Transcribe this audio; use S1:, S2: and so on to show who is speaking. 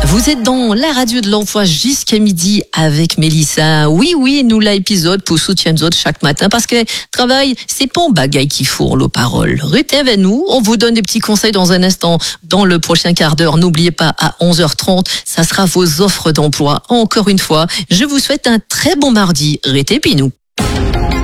S1: Vous êtes dans la radio de l'emploi jusqu'à midi avec Mélissa. Oui, nous l'épisode pour soutien de chaque matin parce que travail, c'est pas un bagaille qui fourre les paroles. Restez avec nous, on vous donne des petits conseils dans un instant. Dans le prochain quart d'heure, n'oubliez pas à 11h30, ça sera vos offres d'emploi. Encore une fois, je vous souhaite un très bon mardi. Restez pinou.